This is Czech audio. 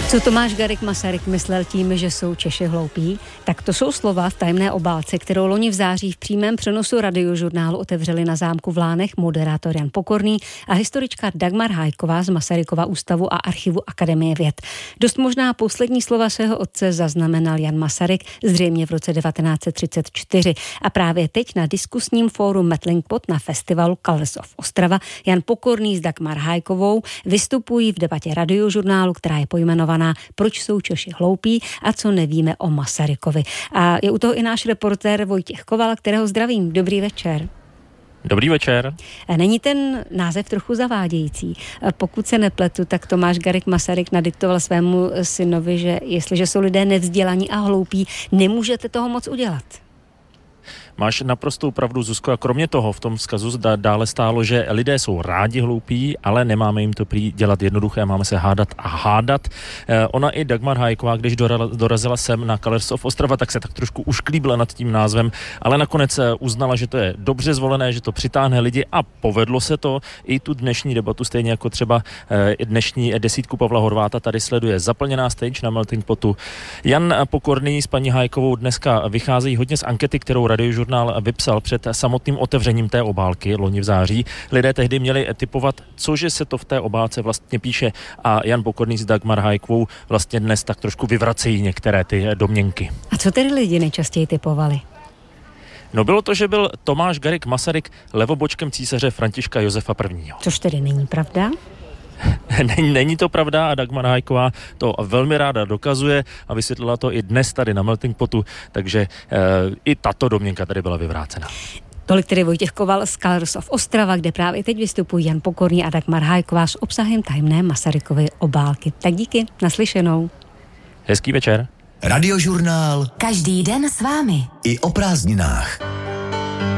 Co Tomáš Garrigue Masaryk myslel tím, že jsou Češi hloupí? Tak to jsou slova v tajemné obálce, kterou loni v září v přímém přenosu Radiožurnálu otevřeli na zámku v Lánech moderátor Jan Pokorný a historička Dagmar Hájková z Masarykova ústavu a archivu Akademie věd. Dost možná poslední slova svého otce zaznamenal Jan Masaryk zřejmě v roce 1934 a právě teď na diskusním fóru Mettling Pot na festivalu Colors of Ostrava Jan Pokorný s Dagmar Hájkovou vystupují v debatě Radiožurnálu, která je pojmenovaná Proč jsou Češi hloupí a co nevíme o Masarykovi. A je u toho i náš reportér Vojtěch Koval, kterého zdravím. Dobrý večer. Dobrý večer. Není ten název trochu zavádějící? Pokud se nepletu, tak Tomáš Garrigue Masaryk nadiktoval svému synovi, že jestliže jsou lidé nevzdělaní a hloupí, nemůžete toho moc udělat. Máš naprostou pravdu, Zuzko, a kromě toho v tom vzkazu dále stálo, že lidé jsou rádi hloupí, ale nemáme jim to prý dělat jednoduché, máme se hádat a hádat. Ona i Dagmar Hájková, když dorazila sem na Colors of Ostrava, tak se tak trošku ušklíbila nad tím názvem, ale nakonec uznala, že to je dobře zvolené, že to přitáhne lidi a povedlo se to. I tu dnešní debatu, stejně jako třeba dnešní desítku Pavla Horváta, tady sleduje zaplněná stage na Melting Potu. Jan Pokorný s paní Hájkovou dneska vycházejí hodně z ankety, kterou Radiožurnál vypsal před samotným otevřením té obálky loni v září. Lidé tehdy měli tipovat, cože se to v té obálce vlastně píše, a Jan Pokorný s Dagmar Hájkovou vlastně dnes tak trošku vyvracejí některé ty domněnky. A co tedy lidi nejčastěji tipovali? No bylo to, že byl Tomáš Garrigue Masaryk levobočkem císaře Františka Josefa I. Což tedy není pravda? Není to pravda a Dagmar Hájková to velmi ráda dokazuje a vysvětlila to i dnes tady na Melting Potu, takže i tato domněnka tady byla vyvrácena. Tolik tedy Vojtěch Koval z Colors of Ostrava, kde právě teď vystupují Jan Pokorný a Dagmar Hájková s obsahem tajemné Masarykovy obálky. Tak díky, naslyšenou. Hezký večer. Radiožurnál. Každý den s vámi. I o prázdninách.